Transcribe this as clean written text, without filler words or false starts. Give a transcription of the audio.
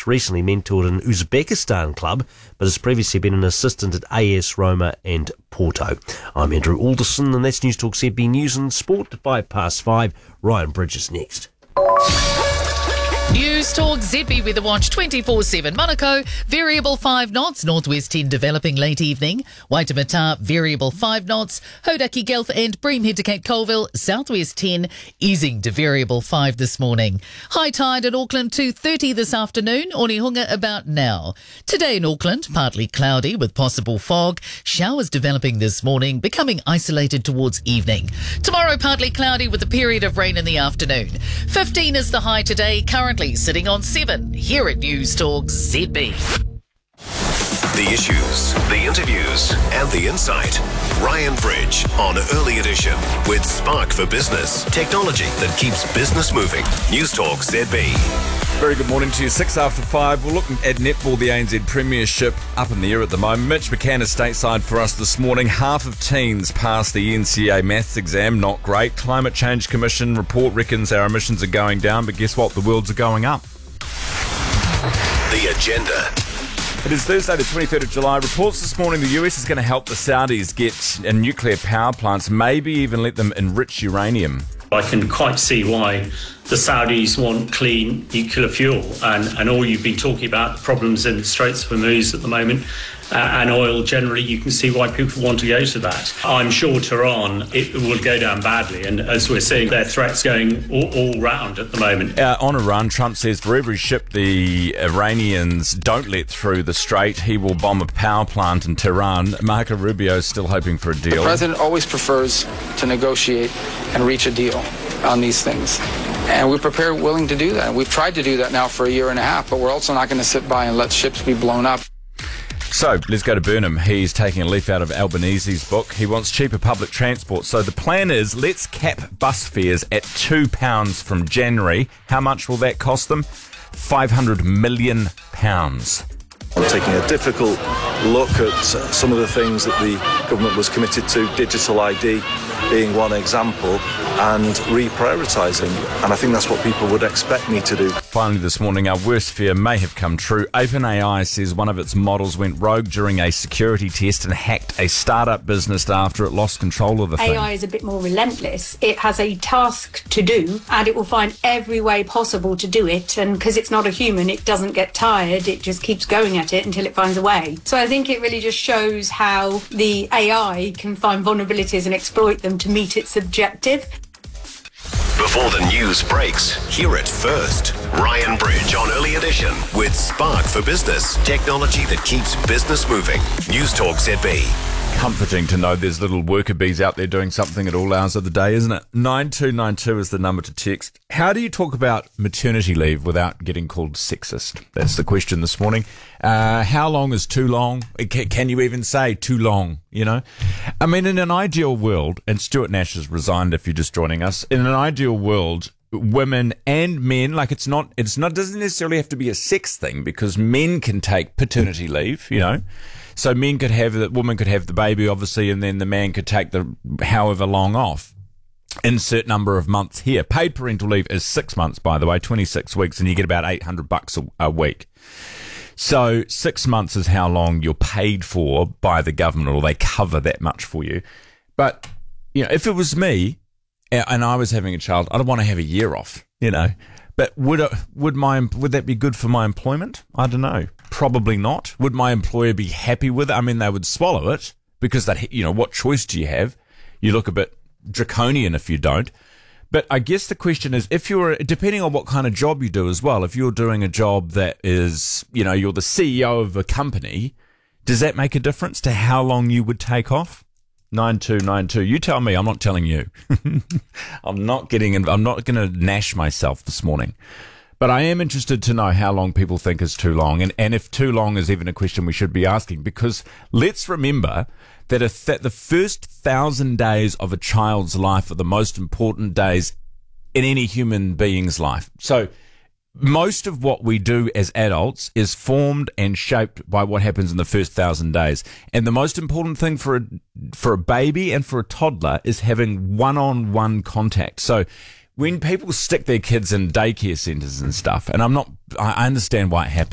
most recently mentored an Uzbekistan club, but has previously been an assistant at AS Roma and Porto. I'm Andrew Alderson, and that's News Talk ZB News and Sport. 5:05. Ryan Bridges next. News Talk ZB Weather Watch 24/7. Monaco, variable 5 knots. Northwest 10 developing late evening. Waitemata, variable 5 knots. Hodaki, Guelph and Breamhead to Cape Colville, southwest 10, easing to variable 5 this morning. High tide at Auckland 2:30 this afternoon. Onehunga about now. Today in Auckland, partly cloudy with possible fog. Showers developing this morning, becoming isolated towards evening. Tomorrow, partly cloudy with a period of rain in the afternoon. 15 is the high today, currently sitting on 7 here at News Talk ZB. The issues, the interviews, and the insight. Ryan Bridge on Early Edition with Spark for Business. Technology that keeps business moving. News Talk ZB. Very good morning to you. 6:05. We're looking at netball, the ANZ Premiership, up in the air at the moment. Mitch McCann is stateside for us this morning. Half of teens passed the NCA maths exam. Not great. Climate Change Commission report reckons our emissions are going down, but guess what? The world's are going up. The agenda. It is Thursday, the 23rd of July. Reports this morning the US is going to help the Saudis get nuclear power plants, maybe even let them enrich uranium. I can quite see why the Saudis want clean nuclear fuel, and all you've been talking about, the problems in the Straits of Hormuz at the moment, and oil generally, you can see why people want to go to that. I'm sure Tehran, it will go down badly, and as we're seeing, their threats going all round at the moment. On Iran, Trump says for every ship the Iranians don't let through the strait, he will bomb a power plant in Tehran. Marco Rubio is still hoping for a deal. The president always prefers to negotiate and reach a deal on these things. And we're prepared, willing to do that. We've tried to do that now for a year and a half, but we're also not going to sit by and let ships be blown up. So, let's go to Burnham. He's taking a leaf out of Albanese's book. He wants cheaper public transport. So the plan is, let's cap bus fares at £2 from January. How much will that cost them? £500 million. We're taking a difficult look at some of the things that the government was committed to, digital ID being one example, and reprioritising. And I think that's what people would expect me to do. Finally this morning, our worst fear may have come true. OpenAI says one of its models went rogue during a security test and hacked a startup business after it lost control of the thing. AI is a bit more relentless. It has a task to do, and it will find every way possible to do it. And because it's not a human, it doesn't get tired. It just keeps going at it until it finds a way. So I think it really just shows how the AI can find vulnerabilities and exploit them to meet its objective. Before the news breaks, hear it first. Ryan Bridge on Early Edition with Spark for Business. Technology that keeps business moving. News Talk ZB. Comforting to know there's little worker bees out there doing something at all hours of the day, isn't it? 9292 is the number to text. How do you talk about maternity leave without getting called sexist? That's the question this morning. How long is too long? Can you even say too long, you know? I mean, in an ideal world, and Stuart Nash has resigned if you're just joining us, in an ideal world, women and men, like it doesn't necessarily have to be a sex thing, because men can take paternity leave, you know? So woman could have the baby, obviously, and then the man could take the however long off. Insert number of months here. Paid parental leave is 6 months, by the way, 26 weeks, and you get about $800 a week. So 6 months is how long you're paid for by the government, or they cover that much for you. But, you know, if it was me and I was having a child, I'd want to have a year off, you know. But would that be good for my employment? I don't know. Probably not. Would my employer be happy with it? I mean, they would swallow it, because what choice do you have? You look a bit draconian if you don't. But I guess the question is, depending on what kind of job you do as well, if you're doing a job that is, you're the CEO of a company, does that make a difference to how long you would take off? 9292. You tell me. I'm not telling you. I'm not going to gnash myself this morning. But I am interested to know how long people think is too long, and if too long is even a question we should be asking, because let's remember that the first 1,000 days of a child's life are the most important days in any human being's life. So most of what we do as adults is formed and shaped by what happens in the first 1,000 days. And the most important thing for a baby and for a toddler is having one-on-one contact. So when people stick their kids in daycare centres and stuff, and I understand why it happens.